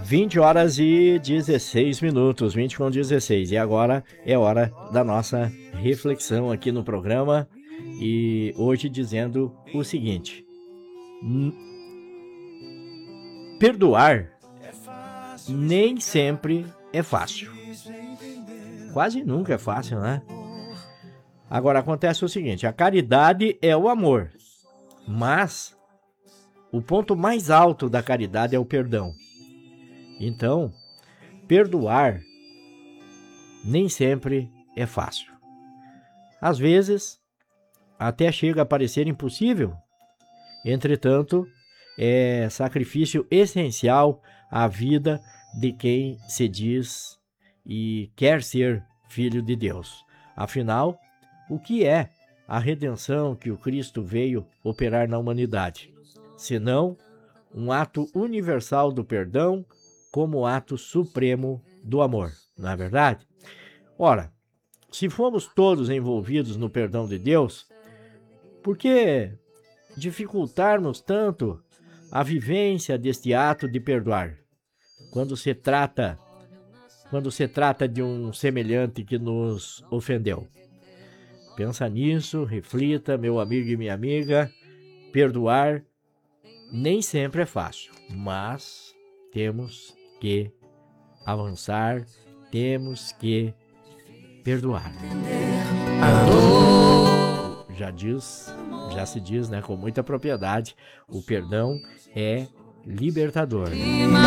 20 horas e 16 minutos, 20 com 16. E agora é hora da nossa reflexão aqui no programa. E hoje dizendo o seguinte: perdoar nem sempre é fácil. Quase nunca é fácil, né? Agora acontece o seguinte: a caridade é o amor, mas o ponto mais alto da caridade é o perdão. Então, perdoar nem sempre é fácil. Às vezes, até chega a parecer impossível. Entretanto, é sacrifício essencial à vida de quem se diz e quer ser filho de Deus. Afinal, o que é a redenção que o Cristo veio operar na humanidade? Senão um ato universal do perdão como ato supremo do amor, não é verdade? Ora, se fomos todos envolvidos no perdão de Deus, por que dificultarmos tanto a vivência deste ato de perdoar, quando se trata de um semelhante que nos ofendeu? Pensa nisso, reflita, meu amigo e minha amiga. Perdoar nem sempre é fácil, mas temos que avançar, temos que perdoar. Já se diz, né, com muita propriedade, o perdão é libertador.